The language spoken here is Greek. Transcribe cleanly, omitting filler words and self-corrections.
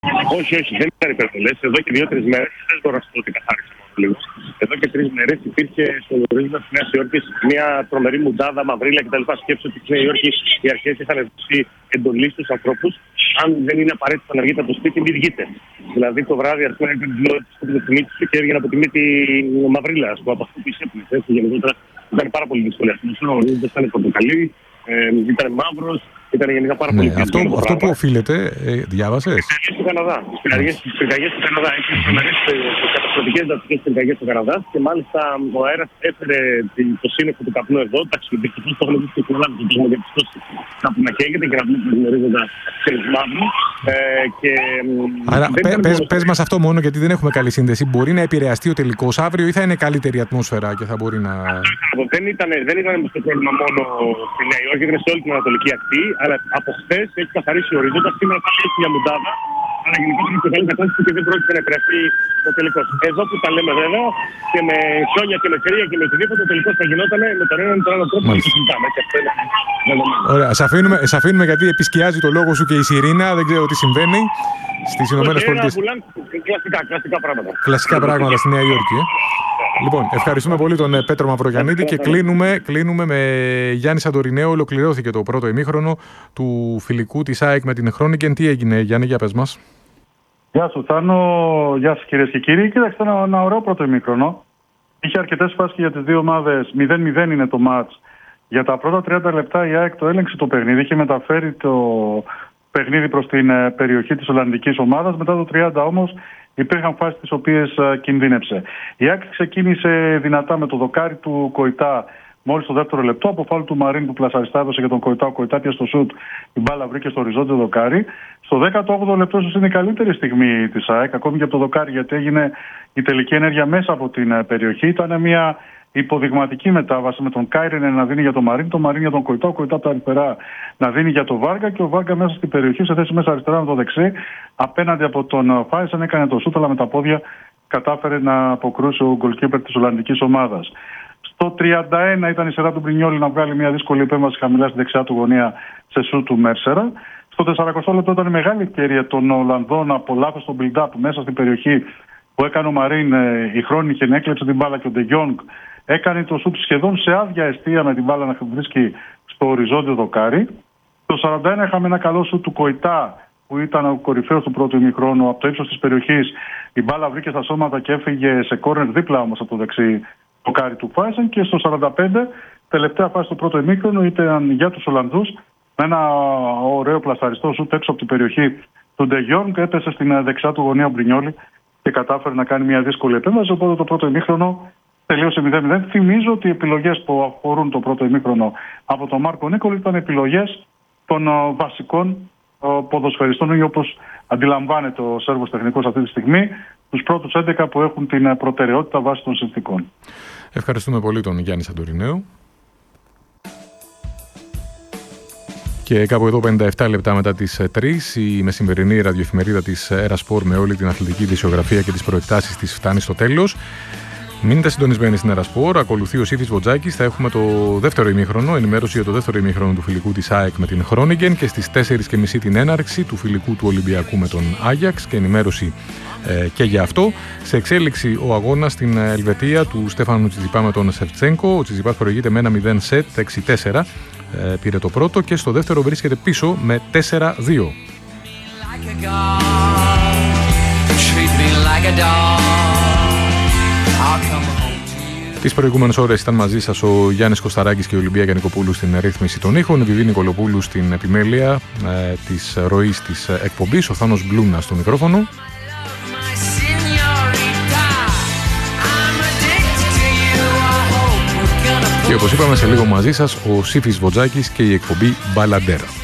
Όχι, δεν ήταν υπερβολές. Εδώ και 2-3 μέρες, δεν μπορώ να σου πω ότι καθάρισε μόνο λίγο. Εδώ και 3 μέρες υπήρχε στο ορίζοντα της Νέας Υόρκης μια τρομερή μουντάδα, μαυρίλα κτλ. Σκέψου ότι στη Νέα Υόρκη οι αρχές είχαν δώσει εντολή στους ανθρώπους. Αν δεν είναι απαραίτητο να βγείτε από το σπίτι, μην βγείτε. Δηλαδή το βράδυ αρχίζει να έκανε τη μύτη σου και έβγαινε από τη μύτη μαυρίλα, από αυτό που εισέπνισε. Γενικότερα ήταν πάρα πολύ δύσκολη. Ο ορίζοντας ήταν πορτοκαλί, ήταν μαύρος. Ήταν γενικά πάρα πολύ δύσκολο. Αυτό που οφείλεται, διάβασες? Τις πυρκαγιές του Καναδά. Έχει τρομερές καταστροφικές δασικές πυρκαγιές του Καναδά και μάλιστα ο αέρας έφερε το σύννεφο του καπνού εδώ. Δυστυχώς το έχουμε δει στην Ελλάδα, το έχουμε διαπιστώσει κάπου να καίγεται και να βλέπουμε την ορίζοντα μαύρου. Άρα πες μας αυτό μόνο, γιατί δεν έχουμε καλή σύνδεση. Μπορεί να επηρεαστεί ο τελικός αύριο ή θα είναι καλύτερη ατμόσφαιρα και θα μπορεί να. Δεν ήταν το πρόβλημα μόνο στη Νέα Υόρκη, ήταν σε όλη την Ανατολική Ακτή. Αλλά από χθες έχει καθαρίσει ο ορίζοντας. Σήμερα πάλι έχει μια μουντάδα. Αλλά γενικότερα είναι σε καλή κατάσταση και δεν πρόκειται να επηρεαστεί το τελικός. Εδώ που τα λέμε βέβαια και με χιόνια και με κρύα και με οτιδήποτε, το τελικός θα γινόταν με τον ένα ή τον άλλο τρόπο και το συζητάμε. Ωραία, σε αφήνουμε γιατί επισκιάζει το λόγο σου και η σιρήνα. Δεν ξέρω τι συμβαίνει στις Ηνωμένες Πολιτείες. Κλασικά πράγματα στη Νέα Υόρκη. Λοιπόν, ευχαριστούμε πολύ τον Πέτρο Μαυρογιαννίδη και κλείνουμε με Γιάννη Σαντορινέο. Ολοκληρώθηκε το πρώτο ημίχρονο του φιλικού της ΑΕΚ με την Χρόνικεν. Τι έγινε, Γιάννη, για πες μας. Γεια σου, Θάνο. Γεια σας, κυρίες και κύριοι. Κοίταξε, ένα ωραίο πρώτο ημίχρονο. Είχε αρκετές φάσεις για τις δύο ομάδες. 0-0 είναι το μάτς. Για τα πρώτα 30 λεπτά η ΑΕΚ το έλεγξε το παιχνίδι. Είχε μεταφέρει το παιχνίδι προς την περιοχή της Ολλανδικής ομάδας. Μετά το 30 όμως υπήρχαν φάσεις τις οποίες κινδύνεψε. Η ΑΕΚ ξεκίνησε δυνατά με το δοκάρι του Κοϊτά μόλις στο δεύτερο λεπτό. Από φάουλ του Μαρίν που πλασαριστά έδωσε για τον Κοϊτά. Ο Κοϊτά πια στο σουτ, η μπάλα βρήκε στο οριζόντιο δοκάρι. Στο 18ο λεπτό ίσως είναι η καλύτερη στιγμή της ΑΕΚ, ακόμη και από το δοκάρι, γιατί έγινε η τελική ενέργεια μέσα από την περιοχή. Ήταν μια υποδειγματική μετάβαση με τον Κάιρενεν να δίνει για τον Μαρίν, τον Μαρίν για τον Κοϊτά, ο Κοϊτά από τα αριστερά να δίνει για τον Βάργα και ο Βάργα μέσα στην περιοχή, σε θέση μέσα αριστερά με το δεξί, απέναντι από τον Φάισεν, έκανε το σούτ, αλλά με τα πόδια κατάφερε να αποκρούσει ο γκολκίπερ της Ολλανδικής ομάδας. Στο 31 ήταν η σειρά του Μπρινιόλι να βγάλει μια δύσκολη επέμβαση χαμηλά στη δεξιά του γωνία σε σούτ του Μέρσερα. Στο 40 λεπτό ήταν η μεγάλη ευκαιρία των Ολλανδών από λάθος στο build-up μέσα στην περιοχή που έκανε ο Μαρίν. Η Χρόνικεν έκλεψε την μπάλα και ο Ντε Γιόνγκ έκανε το σουτ σχεδόν σε άδεια εστία με την μπάλα να βρίσκει στο οριζόντιο δοκάρι. Το 41 είχαμε ένα καλό σουτ του Κοϊτά που ήταν ο κορυφαίος του πρώτου ημιχρόνου από το ύψος της περιοχής. Η μπάλα βρήκε στα σώματα και έφυγε σε κόρνερ δίπλα όμως από το δεξί δοκάρι του Φάισεν. Και στο 45, τελευταία φάση του πρώτου ημίχρονου, ήταν για τους Ολλανδούς με ένα ωραίο πλασαριστό σουτ έξω από την περιοχή του Ντε Γιόνγκ. Έπεσε στην δεξιά του γωνία Μπρινιόλι και κατάφερε να κάνει μια δύσκολη επέμβαση. Οπότε το πρώτο ημίχρονο τελείωσε 0-0. Θυμίζω ότι οι επιλογές που αφορούν το πρώτο ημίχρονο από τον Μάρκο Νίκολη ήταν επιλογές των βασικών ποδοσφαιριστών, ή όπως αντιλαμβάνεται ο Σέρβος τεχνικός αυτή τη στιγμή, τους πρώτους 11 που έχουν την προτεραιότητα βάσει των συνθήκων. Ευχαριστούμε πολύ τον Γιάννη Σαντορινέου. Και κάπου εδώ 57 λεπτά μετά τις 3 η μεσημερινή ραδιοεφημερίδα της Ερασπορ με όλη την αθλητική ειδησιογραφία και τις προεκτάσεις της φτάνει στο τέλος. Μείνετε συντονισμένοι στην Ερασπορ. Ακολουθεί ο Σύφης Βοτζάκης. Θα έχουμε το δεύτερο ημίχρονο, ενημέρωση για το δεύτερο ημίχρονο του φιλικού της ΑΕΚ με την Χρόνικεν και στις 4:30 την έναρξη του φιλικού του Ολυμπιακού με τον Άγιαξ και ενημέρωση και για αυτό. Σε εξέλιξη ο αγώνας στην Ελβετία του Στέφανου Τσιτσιπά με τον Σεφτσένκο. Ο Τσιτσιπάς προηγείται με 1-0 σετ, 6-4. Πήρε το πρώτο και στο δεύτερο βρίσκεται πίσω με 4-2. Τις προηγούμενες ώρες ήταν μαζί σας ο Γιάννης Κωσταράκης και η Ολυμπία Γιαννικοπούλου στην ρύθμιση των ήχων, η Βιβί Νικολοπούλου στην επιμέλεια της ροής της εκπομπής, ο Θάνος Μπλούνα στο μικρόφωνο. Και όπως είπαμε, σε λίγο μαζί σας ο Σύφης Βοτζάκης και η εκπομπή Μπαλαντέρα.